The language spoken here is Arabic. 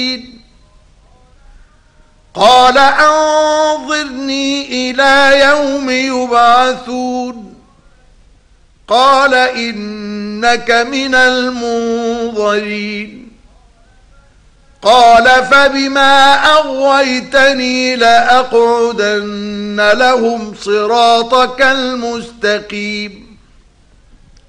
قال أنظرني إلى يوم يبعثون قال إنك من المنظرين قال فبما أغويتني لأقعدن لهم صراطك المستقيم